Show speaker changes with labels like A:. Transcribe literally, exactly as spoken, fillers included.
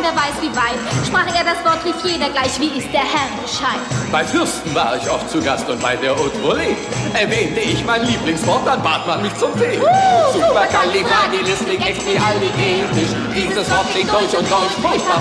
A: wer weiß wie weit. Sprach er das Wort, rief jeder gleich, wie ist der Herr Bescheid.
B: Bei Fürsten war ich oft zu Gast und bei der Haute Volée erwähnte ich mein Lieblingswort, dann bat man mich zum Tee.
A: Uh,
B: Supercalifragilisticexpialidocious. Dieses Wort klingt deutsch und deutsch furchtbar.